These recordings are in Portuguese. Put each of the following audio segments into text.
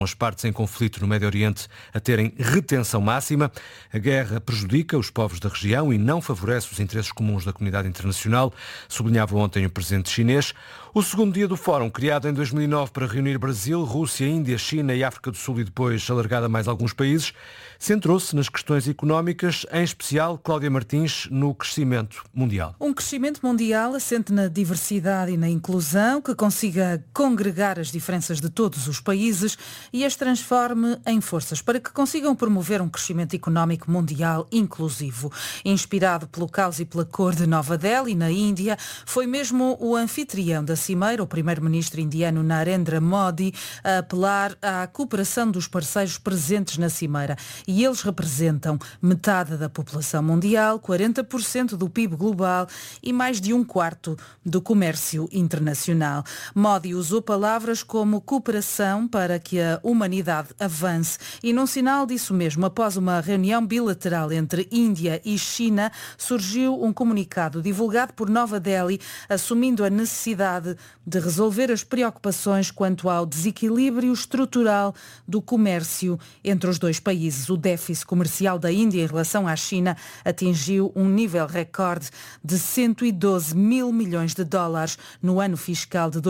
as partes em conflito no Médio Oriente a terem retenção máxima. A guerra prejudica os povos da região e não favorece os interesses comuns da comunidade internacional, sublinhava ontem o presidente chinês. O segundo dia do Fórum, criado em 2009 para reunir Brasil, Rússia, Índia, China e África do Sul e depois alargado a mais alguns países, centrou-se nas questões económicas, em especial, Cláudia Martins, no crescimento mundial. Um crescimento mundial assente na diversidade e na inclusão, que consiga congregar as diferenças de todos os países e as transforme em forças para que consigam promover um crescimento económico mundial inclusivo. Inspirado pelo caos e pela cor de Nova Delhi, na Índia, foi mesmo o anfitrião da cimeira, o primeiro-ministro indiano Narendra Modi, a apelar à cooperação dos parceiros presentes na cimeira. E eles representam metade da população mundial, 40% do PIB global e mais de um quarto do comércio internacional. Modi usou palavras como cooperação para que a humanidade avance e, num sinal disso mesmo, após uma reunião bilateral entre Índia e China, surgiu um comunicado divulgado por Nova Delhi, assumindo a necessidade de resolver as preocupações quanto ao desequilíbrio estrutural do comércio entre os dois países. O déficit comercial da Índia em relação à China atingiu um nível recorde de 112 mil milhões de dólares no ano fiscal de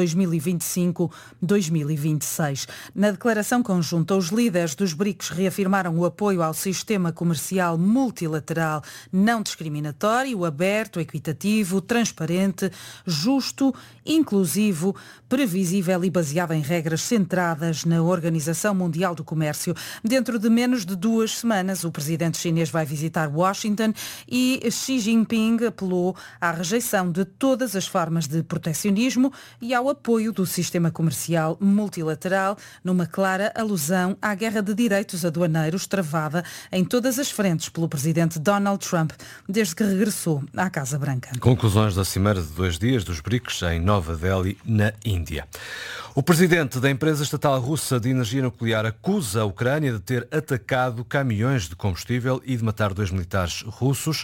2025-2026. Na declaração conjunta, os líderes dos BRICS reafirmaram o apoio ao sistema comercial multilateral não discriminatório, aberto, equitativo, transparente, justo, inclusivo, previsível e baseado em regras centradas na Organização Mundial do Comércio. Dentro de menos de 2 semanas, o presidente chinês vai visitar Washington e Xi Jinping apelou à rejeição de todas as formas de protecionismo e ao apoio do sistema comercial multilateral, numa clara alusão à guerra de direitos aduaneiros travada em todas as frentes pelo presidente Donald Trump desde que regressou à Casa Branca. Conclusões da cimeira de 2 dias dos BRICS em Nova Delhi, na Índia. O presidente da empresa estatal russa de energia nuclear acusa a Ucrânia de ter atacado caminhões de combustível e de matar 2 militares russos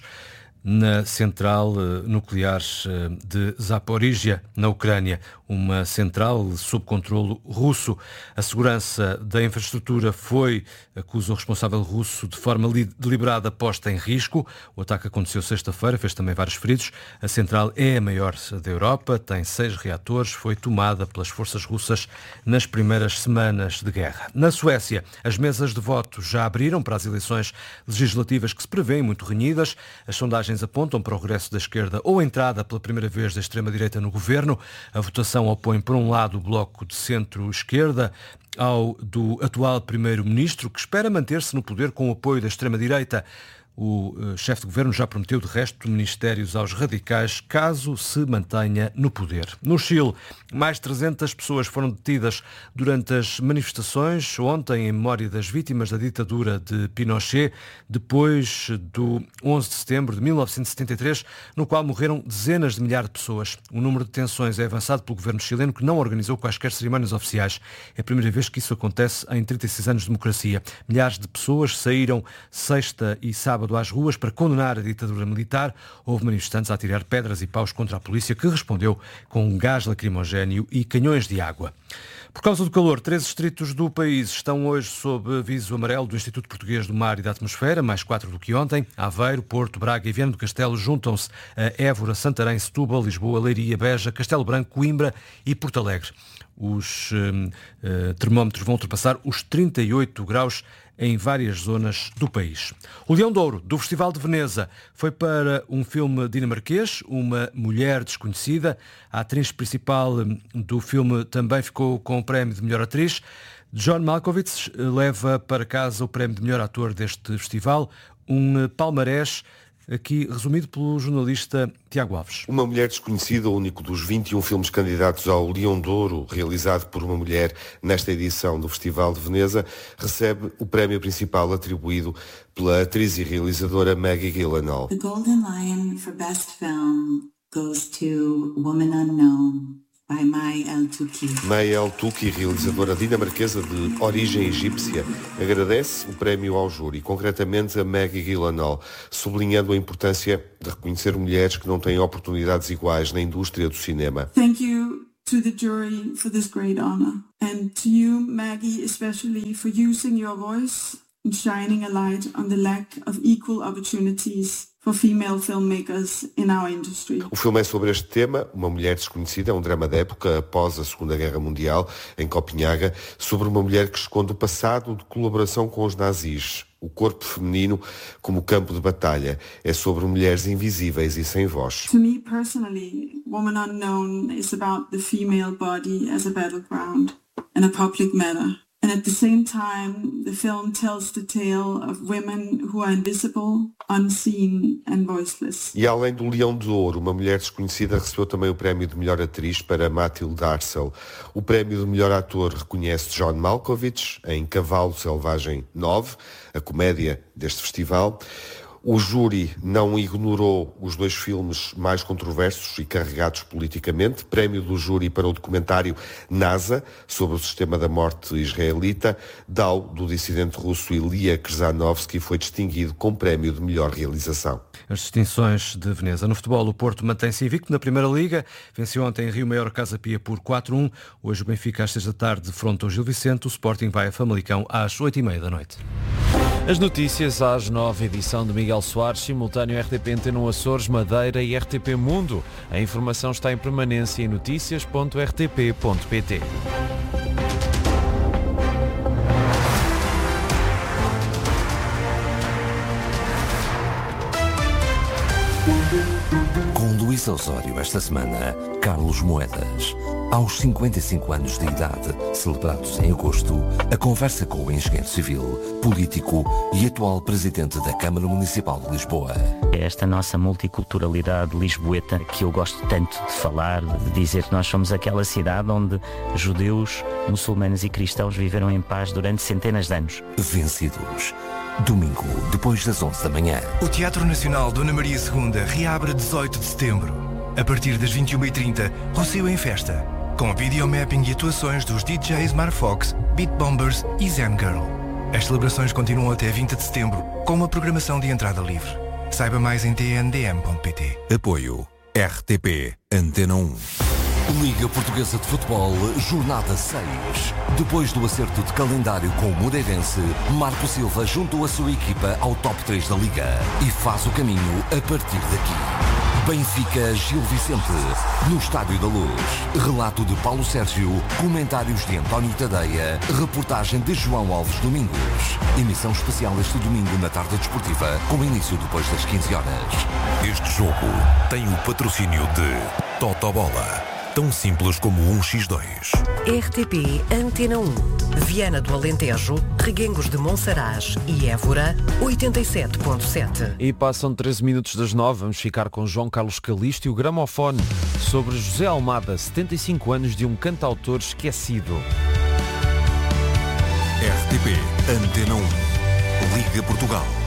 na central nuclear de Zaporizhia, na Ucrânia, uma central sob controlo russo. A segurança da infraestrutura foi, acusa o responsável russo, de forma deliberada posta em risco. O ataque aconteceu sexta-feira, fez também vários feridos. A central é a maior da Europa, tem 6 reatores, foi tomada pelas forças russas nas primeiras semanas de guerra. Na Suécia, as mesas de voto já abriram para as eleições legislativas que se prevêem muito renhidas. As sondagens apontam para o regresso da esquerda ou a entrada pela primeira vez da extrema-direita no governo. A votação opõe, por um lado, o bloco de centro-esquerda ao do atual primeiro-ministro, que espera manter-se no poder com o apoio da extrema-direita. O chefe de governo já prometeu, de resto, ministérios aos radicais, caso se mantenha no poder. No Chile, mais de 300 pessoas foram detidas durante as manifestações ontem em memória das vítimas da ditadura de Pinochet, depois do 11 de setembro de 1973, no qual morreram dezenas de milhares de pessoas. O número de detenções é avançado pelo governo chileno, que não organizou quaisquer cerimónias oficiais. É a primeira vez que isso acontece em 36 anos de democracia. Milhares de pessoas saíram sexta e sábado às ruas para condenar a ditadura militar. Houve manifestantes a atirar pedras e paus contra a polícia, que respondeu com gás lacrimogéneo e canhões de água. Por causa do calor, 3 distritos do país estão hoje sob aviso amarelo do Instituto Português do Mar e da Atmosfera, mais 4 do que ontem. Aveiro, Porto, Braga e Viana do Castelo juntam-se a Évora, Santarém, Setúbal, Lisboa, Leiria, Beja, Castelo Branco, Coimbra e Porto Alegre. Os termómetros vão ultrapassar os 38 graus em várias zonas do país. O Leão de Ouro do Festival de Veneza foi para um filme dinamarquês, Uma Mulher Desconhecida. A atriz principal do filme também ficou com o prémio de melhor atriz. John Malkovich leva para casa o prémio de melhor ator deste festival, um palmarés aqui resumido pelo jornalista Tiago Alves. Uma Mulher Desconhecida, o único dos 21 filmes candidatos ao Leão de Ouro, realizado por uma mulher nesta edição do Festival de Veneza, recebe o prémio principal atribuído pela atriz e realizadora Maggie Gyllenhaal. The Golden Lion for Best Film goes to Woman Unknown, by Mai El-Touki. Mai El-Touki, realizadora dinamarquesa de origem egípcia, agradece o prémio ao júri, concretamente a Maggie Gyllenhaal, sublinhando a importância de reconhecer mulheres que não têm oportunidades iguais na indústria do cinema. Thank you to the jury for this great honor. And to you, Maggie, especially for using your voice and shining a light on the lack of equal opportunities for female filmmakers in our industry. O filme é sobre este tema, Uma Mulher Desconhecida, é um drama da época após a Segunda Guerra Mundial, em Copenhaga, sobre uma mulher que esconde o passado de colaboração com os nazis. O corpo feminino como campo de batalha. É sobre mulheres invisíveis e sem voz. To me personally, Woman Unknown is about the female body as a battleground and a public matter. And at the same time, the film tells the tale of women who are invisible, unseen and voiceless. E além do Leão de Ouro, Uma Mulher Desconhecida recebeu também o prémio de melhor atriz para Mathilde Arcel. O prémio de melhor ator reconhece John Malkovich em Cavalo Selvagem 9, a comédia deste festival. O júri não ignorou os dois filmes mais controversos e carregados politicamente. Prémio do júri para o documentário NASA, sobre o sistema da morte israelita. Dao, do dissidente russo Ilya Krzanovsky, foi distinguido com prémio de melhor realização. As distinções de Veneza. No futebol, o Porto mantém-se invicto na Primeira Liga. Venceu ontem em Rio Maior Casa Pia por 4-1. Hoje o Benfica às 6 da tarde defronta o Gil Vicente. O Sporting vai a Famalicão às 8h30 da noite. As notícias às 9, edição de Miguel Soares, simultâneo RTP Antena Açores, Madeira e RTP Mundo. A informação está em permanência em noticias.rtp.pt. Com Luís Osório esta semana, Carlos Moedas. Aos 55 anos de idade, celebrados em agosto, a conversa com o engenheiro civil, político e atual presidente da Câmara Municipal de Lisboa. É esta nossa multiculturalidade lisboeta que eu gosto tanto de falar, de dizer que nós somos aquela cidade onde judeus, muçulmanos e cristãos viveram em paz durante centenas de anos. Vencidos. Domingo, depois das 11 da manhã. O Teatro Nacional Dona Maria II reabre 18 de setembro. A partir das 21h30, Rossio em Festa, com videomapping e atuações dos DJs Marfox, Beat Bombers e Zen Girl. As celebrações continuam até 20 de setembro, com uma programação de entrada livre. Saiba mais em tndm.pt. Apoio RTP Antena 1. Liga Portuguesa de Futebol, jornada 6. Depois do acerto de calendário com o Moreirense, Marco Silva juntou a sua equipa ao top 3 da Liga e faz o caminho a partir daqui. Benfica Gil Vicente, no Estádio da Luz. Relato de Paulo Sérgio, comentários de António Tadeia, reportagem de João Alves Domingos. Emissão especial este domingo na tarde desportiva, com início depois das 15 horas. Este jogo tem o patrocínio de Totobola. Tão simples como 1x2. RTP Antena 1. Viana do Alentejo, Reguengos de Monsaraz e Évora, 87.7. E passam 13 minutos das 9. Vamos ficar com João Carlos Calixto e o gramofone sobre José Almada, 75 anos de um cantautor esquecido. RTP Antena 1. Liga Portugal.